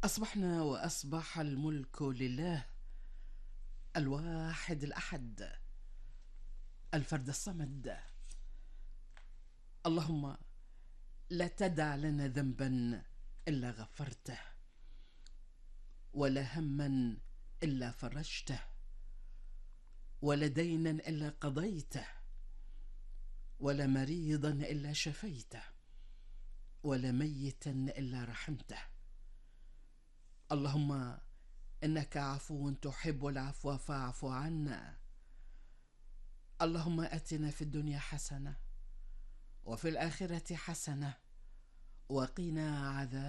أصبحنا وأصبح الملك لله الواحد الأحد الفرد الصمد. اللهم لا تدع لنا ذنبا إلا غفرته، ولا هما إلا فرجته، ولا دينا إلا قضيته، ولا مريضا إلا شفيته، ولا ميتا إلا رحمته. اللهم إنك عفو تحب العفو فاعف عنا. اللهم آتنا في الدنيا حسنة وفي الآخرة حسنة وقنا عذاب